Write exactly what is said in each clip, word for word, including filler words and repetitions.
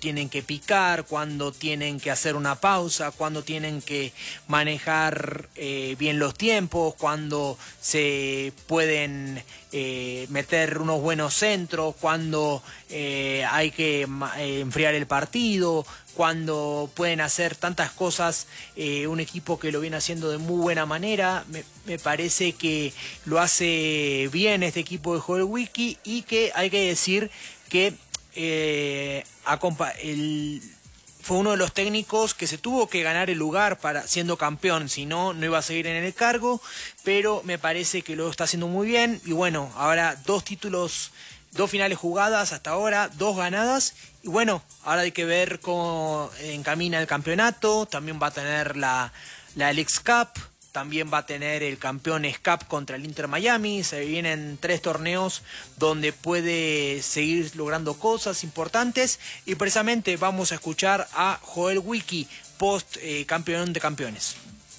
tienen que picar, cuándo tienen que hacer una pausa, cuándo tienen que manejar eh, bien los tiempos, cuándo se pueden eh, meter unos buenos centros, cuándo eh, hay que eh, enfriar el partido, cuando pueden hacer tantas cosas, eh, un equipo que lo viene haciendo de muy buena manera. Me, me parece que lo hace bien este equipo de Joel Wiki, y que hay que decir que eh, el, fue uno de los técnicos que se tuvo que ganar el lugar para siendo campeón, si no, no iba a seguir en el cargo, pero me parece que lo está haciendo muy bien. Y bueno, ahora dos títulos, dos finales jugadas hasta ahora, dos ganadas, y bueno, ahora hay que ver cómo encamina el campeonato. También va a tener la, la Leagues Cup, también va a tener el Campeones Cup contra el Inter Miami. Se vienen tres torneos donde puede seguir logrando cosas importantes, y precisamente vamos a escuchar a Joel Wiki, post eh, campeón de campeones.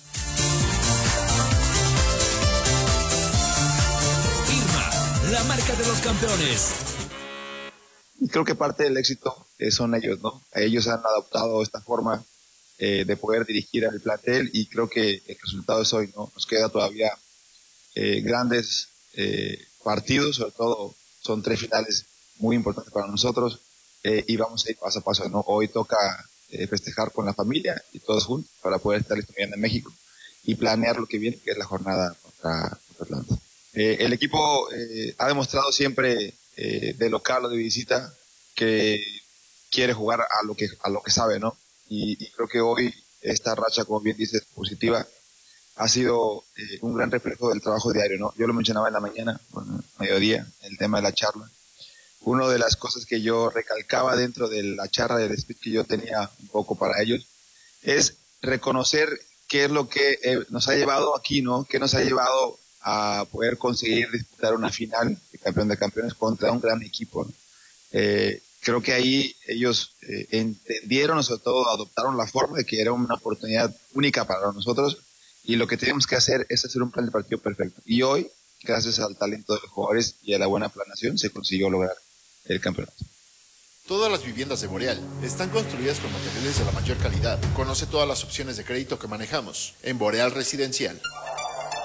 La marca de los campeones. Creo que parte del éxito eh, son ellos, ¿no? Ellos han adoptado esta forma eh, de poder dirigir al plantel, y creo que el resultado es hoy, ¿no? Nos queda todavía eh, grandes eh, partidos, sobre todo son tres finales muy importantes para nosotros, eh, y vamos a ir paso a paso, ¿no? Hoy toca eh, festejar con la familia y todos juntos para poder estar listos en México y planear lo que viene, que es la jornada contra, contra Atlanta. Eh, el equipo eh, ha demostrado siempre, eh, de local o de visita, que quiere jugar a lo que a lo que sabe, ¿no? Y, y creo que hoy esta racha, como bien dices, positiva, ha sido eh, un gran reflejo del trabajo diario, ¿no? Yo lo mencionaba en la mañana, bueno, mediodía, el tema de la charla. Una de las cosas que yo recalcaba dentro de la charla, del speech que yo tenía un poco para ellos, es reconocer qué es lo que eh, nos ha llevado aquí, ¿no? ¿Qué nos ha llevado a poder conseguir disputar una final de campeón de campeones contra un gran equipo, ¿no? Eh, creo que ahí ellos eh, entendieron, o sobre todo adoptaron la forma de que era una oportunidad única para nosotros, y lo que tenemos que hacer es hacer un plan de partido perfecto. Y hoy, gracias al talento de los jugadores y a la buena planeación, se consiguió lograr el campeonato. Todas las viviendas de Boreal están construidas con materiales de la mayor calidad. Conoce todas las opciones de crédito que manejamos en Boreal Residencial.